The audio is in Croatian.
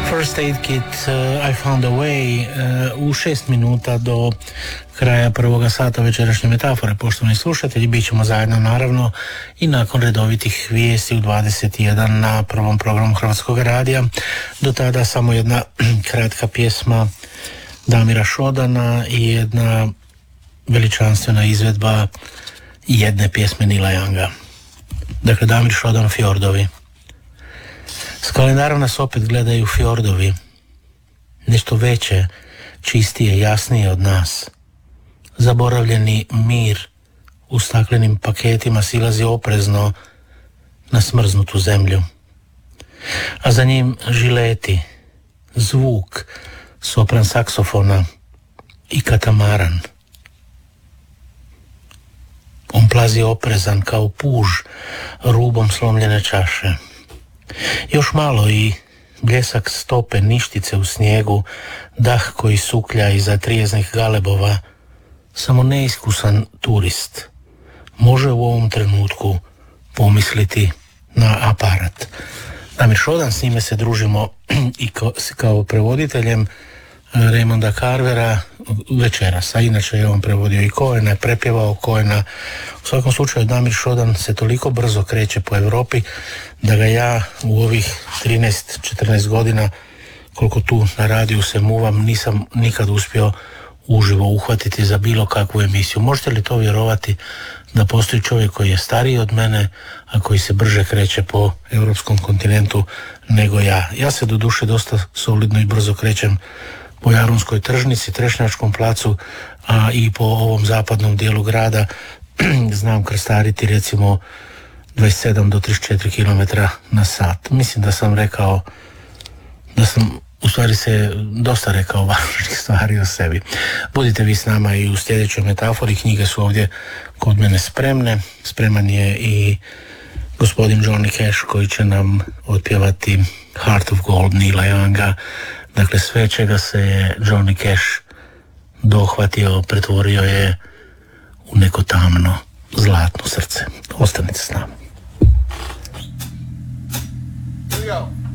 First Aid Kit, I Found a Way, u 6 minuta do kraja prvoga sata večerašnje metafore. Poštovani slušatelji, bit ćemo zajedno naravno i nakon redovitih vijesti u 21 na prvom programu Hrvatskog radija. Do tada samo jedna kratka pjesma Damira Šodana i jedna veličanstvena izvedba jedne pjesme Neila Younga. Dakle, Damir Šodan, Fjordovi. S kalendarom nas opet gledaju fjordovi, nešto veće, čistije, jasnije od nas. Zaboravljeni mir u staklenim paketima silazi oprezno na smrznutu zemlju. A za njim žileti, zvuk, sopran saksofona i katamaran. On plazi oprezan kao puž rubom slomljene čaše. Još malo i bljesak stope ništice u snijegu, dah koji suklja iza trijeznih galebova. Samo neiskusan turist može u ovom trenutku pomisliti na aparat. Damir Šodan, s njime se družimo i kao prevoditeljem Raymonda Carvera večeras, a inače je on prevodio i Cohena, prepjevao Cohena. U svakom slučaju Damir Šodan se toliko brzo kreće po Europi da ga ja u ovih 13-14 godina koliko tu na radiju se muvam nisam nikad uspio uživo uhvatiti za bilo kakvu emisiju. Možete li to vjerovati da postoji čovjek koji je stariji od mene, a koji se brže kreće po europskom kontinentu nego ja? Ja se doduše dosta solidno i brzo krećem po Jarunskoj tržnici, Trešnjačkom placu, a i po ovom zapadnom dijelu grada znam krstariti recimo 27 do 34 km na sat. Mislim da sam rekao, da sam u stvari se dosta rekao važnih stvari o sebi. Budite vi s nama i u sljedećoj metafori, knjige su ovdje kod mene spremne. Spreman je i gospodin Johnny Cash koji će nam otpjevati Heart of Gold Neila Younga. Dakle, sve čega se je Johnny Cash dohvatio, pretvorio je u neko tamno, zlatno srce. Ostanite s nama. Here we go.